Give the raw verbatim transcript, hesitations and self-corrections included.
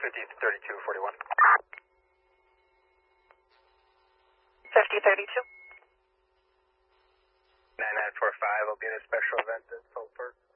fifty thirty-two forty-one. fifty thirty-two. nine nine four five, I'll be at a special event at Salt Park.